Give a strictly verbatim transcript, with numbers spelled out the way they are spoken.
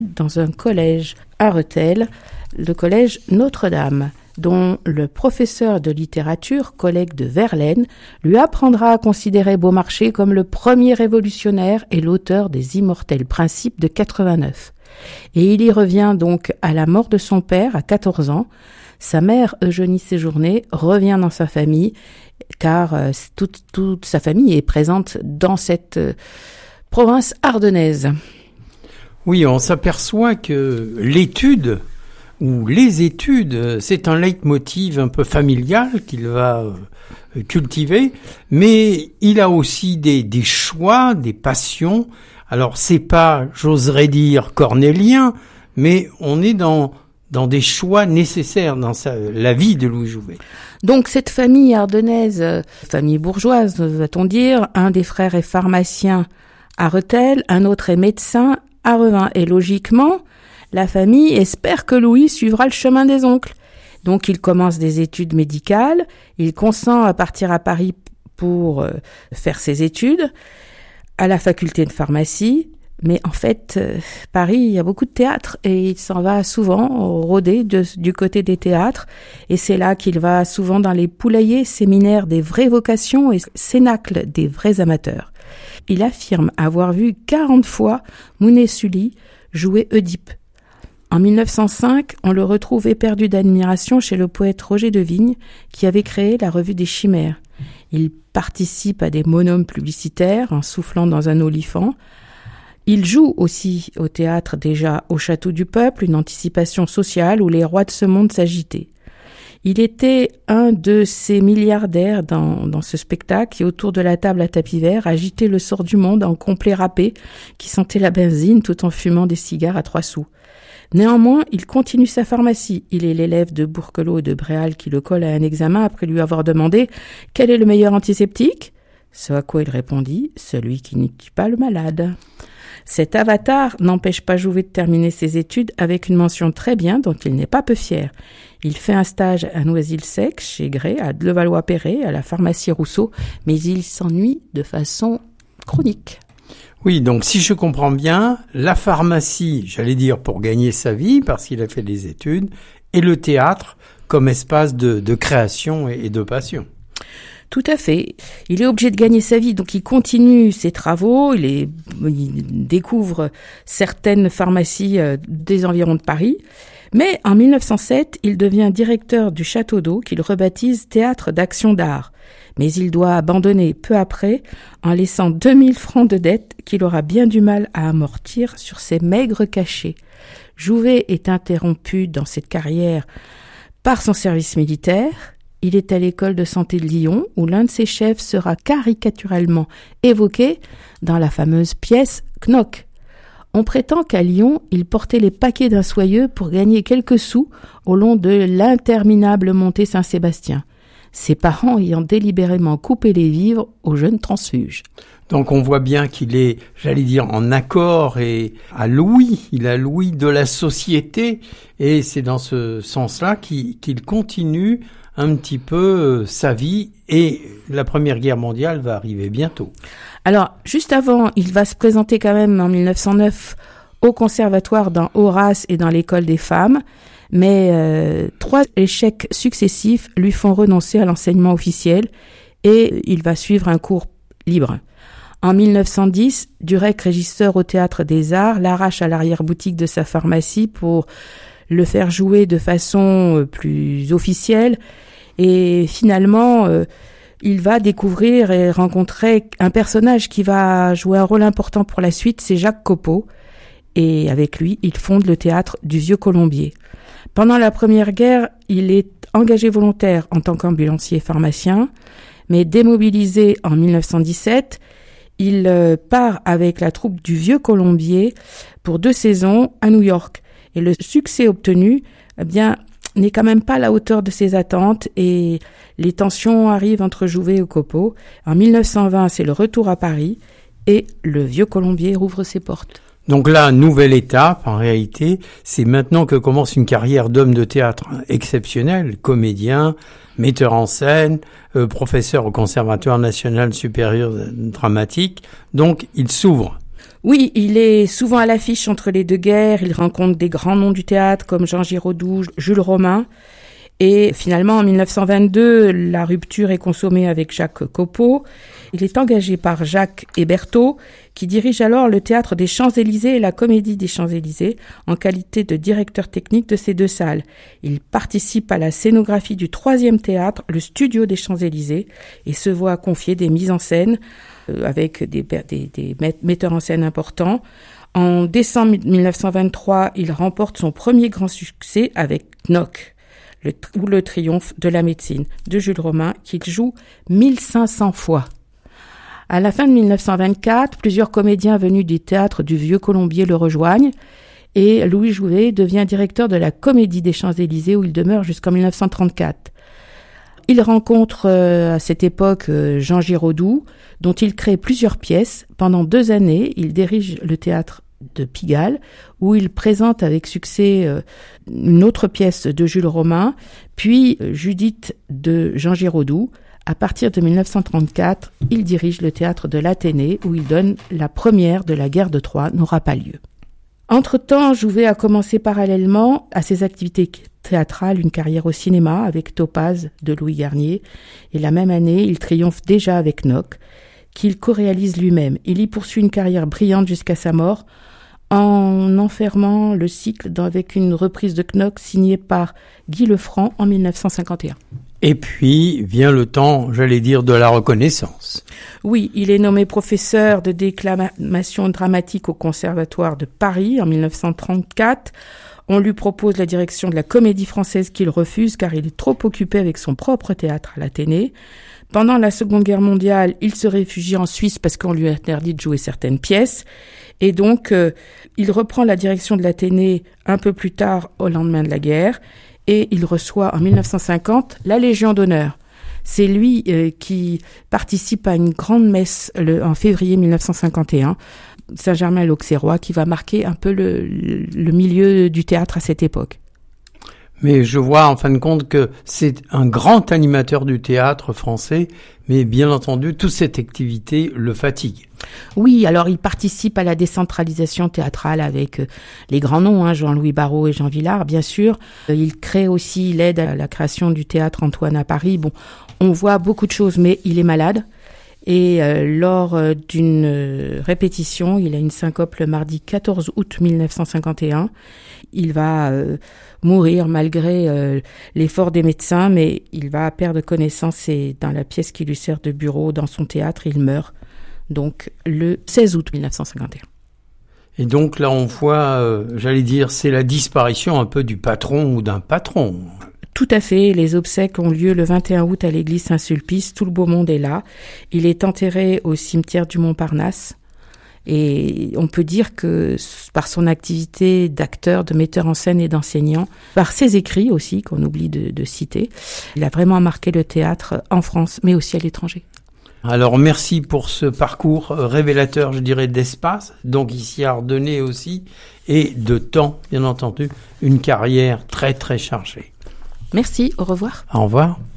dans un collège à Rethel, le collège Notre-Dame, dont le professeur de littérature, collègue de Verlaine, lui apprendra à considérer Beaumarchais comme le premier révolutionnaire et l'auteur des Immortels Principes de quatre-vingt-neuf. Et il y revient donc à la mort de son père à quatorze ans. Sa mère, Eugénie Séjourné, revient dans sa famille, car euh, toute, toute sa famille est présente dans cette euh, province ardennaise. Oui, on s'aperçoit que l'étude ou les études, c'est un leitmotiv un peu familial qu'il va cultiver, mais il a aussi des, des choix, des passions. Alors c'est pas, j'oserais dire, cornélien, mais on est dans dans des choix nécessaires dans sa, la vie de Louis Jouvet. Donc cette famille ardennaise, famille bourgeoise, va-t-on dire, un des frères est pharmacien à Rethel, un autre est médecin à Revin. Et logiquement, la famille espère que Louis suivra le chemin des oncles. Donc il commence des études médicales, il consent à partir à Paris pour euh, faire ses études à la faculté de pharmacie. Mais en fait, euh, Paris, il y a beaucoup de théâtre et il s'en va souvent rôder de, du côté des théâtres. Et c'est là qu'il va souvent dans les poulaillers, séminaires des vraies vocations et cénacles des vrais amateurs. Il affirme avoir vu quarante fois Mounet Sully jouer Oedipe. En mille neuf cent cinq, on le retrouve éperdu d'admiration chez le poète Roger de Vigne, qui avait créé la Revue des Chimères. Il participe à des monomes publicitaires en soufflant dans un olifant. Il joue aussi au théâtre déjà au Château du Peuple, une anticipation sociale où les rois de ce monde s'agitaient. Il était un de ces milliardaires dans, dans ce spectacle qui, autour de la table à tapis vert, agitait le sort du monde en complet râpé, qui sentait la benzine tout en fumant des cigares à trois sous. Néanmoins, il continue sa pharmacie. Il est l'élève de Bourquelot et de Bréal qui le colle à un examen après lui avoir demandé « Quel est le meilleur antiseptique ?» Ce à quoi il répondit « Celui qui ne tue pas le malade ». Cet avatar n'empêche pas Jouvet de terminer ses études avec une mention très bien dont il n'est pas peu fier. Il fait un stage à Noisy-le-Sec, chez Gray, à Levallois-Perret, à la pharmacie Rousseau, mais il s'ennuie de façon chronique. Oui, donc si je comprends bien, la pharmacie, j'allais dire pour gagner sa vie, parce qu'il a fait des études, et le théâtre comme espace de, de création et de passion. Tout à fait. Il est obligé de gagner sa vie, donc il continue ses travaux, il, est, il découvre certaines pharmacies des environs de Paris. Mais en mille neuf cent sept, il devient directeur du Château d'Eau qu'il rebaptise Théâtre d'Action d'Art. Mais il doit abandonner peu après en laissant deux mille francs de dette qu'il aura bien du mal à amortir sur ses maigres cachets. Jouvet est interrompu dans cette carrière par son service militaire. Il est à l'école de santé de Lyon où l'un de ses chefs sera caricaturalement évoqué dans la fameuse pièce Knock. On prétend qu'à Lyon, il portait les paquets d'un soyeux pour gagner quelques sous au long de l'interminable montée Saint-Sébastien, ses parents ayant délibérément coupé les vivres aux jeunes transfuges. Donc on voit bien qu'il est, j'allais dire, en accord et à l'ouïe, il a l'ouïe de la société, et c'est dans ce sens-là qu'il, qu'il continue un petit peu sa vie, et la Première Guerre mondiale va arriver bientôt. Alors, juste avant, il va se présenter quand même en mille neuf cent neuf au conservatoire dans Horace et dans l'école des femmes, mais euh, trois échecs successifs lui font renoncer à l'enseignement officiel et il va suivre un cours libre. En mille neuf cent dix, Durek, régisseur au Théâtre des Arts, l'arrache à l'arrière-boutique de sa pharmacie pour le faire jouer de façon plus officielle. Et finalement, euh, il va découvrir et rencontrer un personnage qui va jouer un rôle important pour la suite, c'est Jacques Copeau. Et avec lui, il fonde le théâtre du Vieux Colombier. Pendant la Première Guerre, il est engagé volontaire en tant qu'ambulancier pharmacien, mais démobilisé en mille neuf cent dix-sept, il euh, part avec la troupe du Vieux Colombier pour deux saisons à New York. Et le succès obtenu, eh bien, n'est quand même pas à la hauteur de ses attentes et les tensions arrivent entre Jouvet et Copeau. En mille neuf cent vingt, c'est le retour à Paris et le Vieux Colombier rouvre ses portes. Donc là, nouvelle étape, en réalité, c'est maintenant que commence une carrière d'homme de théâtre exceptionnel, comédien, metteur en scène, euh, professeur au Conservatoire national supérieur dramatique. Donc, il s'ouvre. Oui, il est souvent à l'affiche entre les deux guerres. Il rencontre des grands noms du théâtre comme Jean Giraudoux, Jules Romain. Et finalement, en mille neuf cent vingt-deux, la rupture est consommée avec Jacques Copeau. Il est engagé par Jacques Hébertot, qui dirige alors le théâtre des Champs-Élysées et la Comédie des Champs-Élysées, en qualité de directeur technique de ces deux salles. Il participe à la scénographie du troisième théâtre, le Studio des Champs-Élysées, et se voit confier des mises en scène euh, avec des, des, des metteurs en scène importants. En décembre mille neuf cent vingt-trois, il remporte son premier grand succès avec Knock. Le, ou le triomphe de la médecine de Jules Romain, qu'il joue mille cinq cents fois. À la fin de mille neuf cent vingt-quatre, plusieurs comédiens venus du théâtre du Vieux Colombier le rejoignent et Louis Jouvet devient directeur de la Comédie des Champs-Élysées où il demeure jusqu'en mille neuf cent trente-quatre. Il rencontre euh, à cette époque euh, Jean Giraudoux, dont il crée plusieurs pièces. Pendant deux années, il dirige le théâtre de Pigalle, où il présente avec succès euh, une autre pièce de Jules Romain, puis euh, Judith de Jean Giraudoux. À partir de mille neuf cent trente-quatre, il dirige le théâtre de l'Athénée, où il donne la première de la guerre de Troie n'aura pas lieu. Entre-temps, Jouvet a commencé parallèlement à ses activités théâtrales une carrière au cinéma avec Topaz de Louis Garnier, et la même année, il triomphe déjà avec Knock, qu'il co-réalise lui-même. Il y poursuit une carrière brillante jusqu'à sa mort, en enfermant le cycle avec une reprise de Knock signée par Guy Lefranc en mille neuf cent cinquante et un. Et puis vient le temps, j'allais dire, de la reconnaissance. Oui, il est nommé professeur de déclamation dramatique au Conservatoire de Paris en mille neuf cent trente-quatre. On lui propose la direction de la Comédie Française qu'il refuse car il est trop occupé avec son propre théâtre à l'Athénée. Pendant la Seconde Guerre mondiale, il se réfugie en Suisse parce qu'on lui interdit de jouer certaines pièces. Et donc, euh, il reprend la direction de l'Athénée un peu plus tard, au lendemain de la guerre, et il reçoit en mille neuf cent cinquante la Légion d'honneur. C'est lui euh, qui participe à une grande messe le, en février mille neuf cent cinquante et un, Saint-Germain-l'Auxerrois, qui va marquer un peu le, le, le milieu du théâtre à cette époque. Mais je vois en fin de compte que c'est un grand animateur du théâtre français, mais bien entendu, toute cette activité le fatigue. Oui, alors il participe à la décentralisation théâtrale avec les grands noms, hein, Jean-Louis Barrault et Jean Villard, bien sûr. Il crée aussi, il aide à la création du théâtre Antoine à Paris. Bon, on voit beaucoup de choses, mais il est malade. Et euh, lors euh, d'une euh, répétition, il a une syncope le mardi quatorze août mille neuf cent cinquante et un. Il va euh, mourir malgré euh, l'effort des médecins, mais il va perdre connaissance et dans la pièce qui lui sert de bureau dans son théâtre, il meurt. Donc le seize août mille neuf cent cinquante et un. Et donc là, on voit, euh, j'allais dire, c'est la disparition un peu du patron ou d'un patron. Tout à fait. Les obsèques ont lieu le vingt et un août à l'église Saint-Sulpice. Tout le beau monde est là. Il est enterré au cimetière du Montparnasse. Et on peut dire que par son activité d'acteur, de metteur en scène et d'enseignant, par ses écrits aussi, qu'on oublie de, de citer, il a vraiment marqué le théâtre en France, mais aussi à l'étranger. Alors merci pour ce parcours révélateur, je dirais, d'espace, donc ici à Ardennais aussi, et de temps, bien entendu, une carrière très très chargée. Merci, au revoir. Au revoir.